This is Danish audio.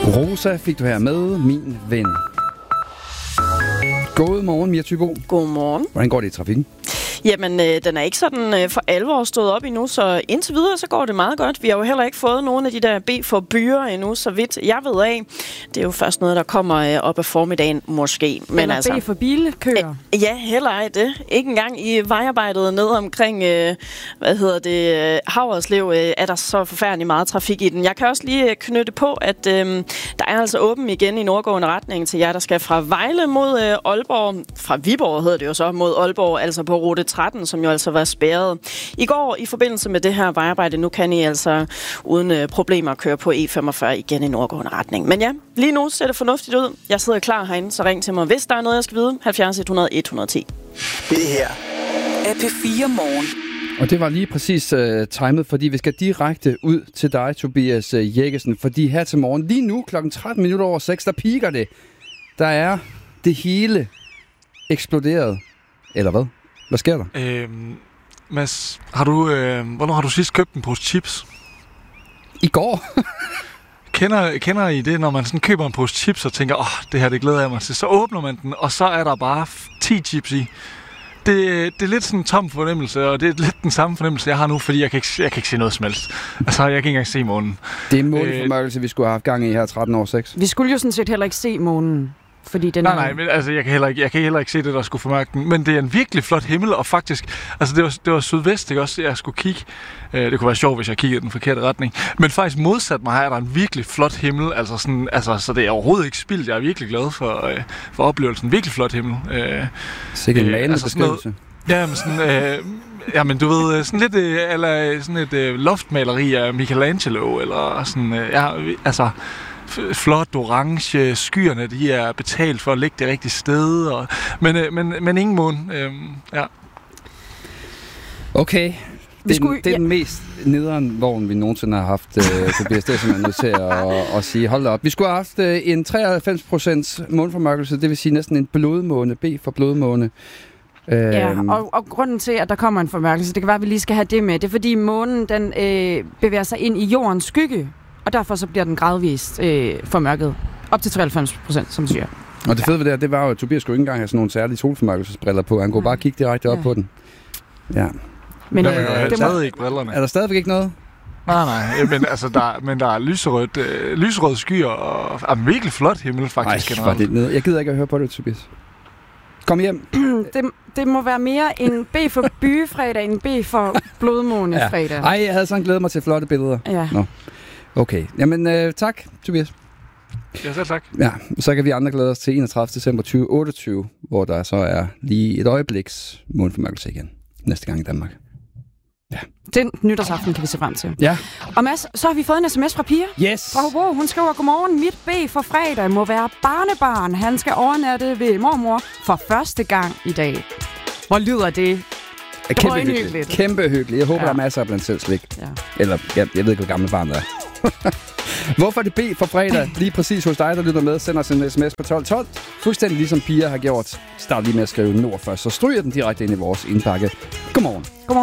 Rosa fik du her med, min ven. God morgen, Mia Thybo. God morgen. Hvordan går det i trafikken? Jamen, den er ikke sådan for alvor stået op endnu, så indtil videre så går det meget godt. Vi har jo heller ikke fået nogen af de der B for byer endnu, så vidt jeg ved af. Det er jo først noget, der kommer op af formiddagen, måske. Men eller altså, B for bilkøer. Ja, heller ej det. Ikke engang i vejarbejdet ned omkring, Haverslev, er der så forfærdelig meget trafik i den. Jeg kan også lige knytte på, at der er altså åben igen i nordgående retning til jer, der skal fra Vejle mod Aalborg. Fra Viborg hedder det jo så, mod Aalborg, altså på rute 13, som jo altså var spærret i går i forbindelse med det her vejarbejde. Nu kan I altså uden problemer køre på E45 igen i nordgående retning. Men ja, lige nu ser det fornuftigt ud. Jeg sidder klar herinde, så ring til mig, hvis der er noget, jeg skal vide. 70 100 110. Det her er P4 Morgen. Og det var lige præcis timet, fordi vi skal direkte ud til dig, Tobias Jekkesen. Fordi her til morgen, lige nu klokken 6:13, der piker det. Der er det hele eksploderet. Eller hvad? Hvad sker der? Mads, hvornår har du sidst købt en pose chips? I går. Kender I det, når man sådan køber en pose chips og tænker, det her det glæder jeg mig til. Så åbner man den, og så er der bare 10 chips i. Det er lidt sådan en tom fornemmelse, og det er lidt den samme fornemmelse, jeg har nu, fordi jeg kan ikke se noget som helst. Altså, jeg kan ikke engang se månen. Det er en måneformørkelse, vi skulle have haft gang i her 13:06. Vi skulle jo sådan set heller ikke se månen. Fordi den nej, men altså, jeg kan heller ikke se det, der skulle formørke den. Men det er en virkelig flot himmel, og faktisk, altså det var sydvest, ikke også, jeg skulle kigge. Det kunne være sjovt, hvis jeg kiggede i den forkerte retning. Men faktisk modsat mig her er der en virkelig flot himmel, så det er overhovedet ikke spildt. Jeg er virkelig glad for oplevelsen. Virkelig flot himmel. Sikkert en malende beskrivelse. Ja, men sådan, du ved, sådan lidt eller sådan et loftmaleri af Michelangelo, eller sådan, flot orange, skyerne, de er betalt for at ligge det rigtige sted, men ingen måne. Ja. Okay. Det er den mest nederen vogn, vi nogensinde har haft, Tobias. Det er simpelthen nødt til at sige, hold da op. Vi skulle have haft en 93% måneformørkelse, det vil sige næsten en blodmåne, B for blodmåne. Ja, og grunden til, at der kommer en formørkelse, det kan være, at vi lige skal have det med, det er fordi månen, den bevæger sig ind i jordens skygge, og derfor så bliver den gradvist formørket. Op til 93%, som du siger. Og det fede ved det var jo, at Tobias skulle ikke engang have sådan nogle særlige solformørkelsesbriller på. Han kunne bare kigge direkte op på den. Ja. Men jeg har stadig ikke brillerne. Er der stadigvæk ikke noget? Nej. Men altså, der er lyserød skyer og en virkelig flot himmel, faktisk. Ej, det ned. Jeg gider ikke at høre på det, Tobias. Kom hjem. Det må være mere en B for byfredag, end B for blodmånefredag. Ja. Ej, jeg havde sådan glædet mig til flotte billeder. Ja. Nå. Okay. Jamen, tak, Tobias. Ja, selv tak. Ja, så kan vi andre glæde os til 31. december 2028, hvor der så er lige et øjebliks måneformørkelse igen. Næste gang i Danmark. Ja. Den nytårsaften kan vi se frem til. Ja. Og Mads, så har vi fået en sms fra Pia. Yes. Fra Hobro. Hun skriver, godmorgen, mit B for fredag må være barnebarn. Han skal overnatte ved mormor for første gang i dag. Hvor lyder det? Kæmpe hyggeligt. Jeg håber, der er masser af blandt selv slik. Ja. Eller, jeg ved ikke, hvor gammel barn der er. Hvorfor er det B for fredag? Lige præcis hos dig, der lytter med. Send os en sms på 1212. Fuldstændig ligesom Pia har gjort. Start lige med at skrive nord først. Så stryger den direkte ind i vores indpakke. Godmorgen.